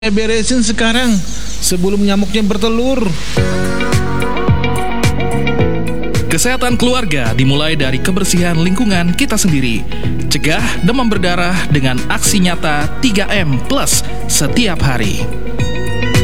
Beresin sekarang sebelum nyamuknya bertelur. Kesehatan keluarga dimulai dari kebersihan lingkungan kita sendiri. Cegah demam berdarah dengan aksi nyata 3M+ setiap hari.